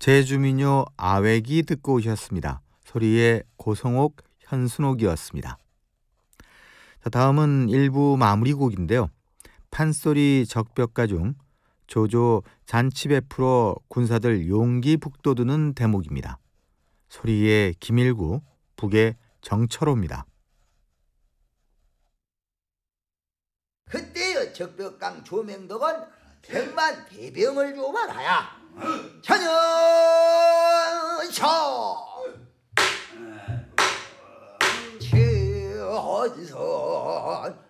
제주민요 아외기 듣고 오셨습니다. 소리의 고성옥, 현순옥이었습니다. 자, 다음은 일부 마무리곡인데요. 판소리 적벽가 중 조조 잔치 베풀어 군사들 용기 북돋우는 대목입니다. 소리의 김일구, 북의 정철호입니다. 그때의 적벽강 조명덕은 백만 대병을 조말하야 전연서 최헌선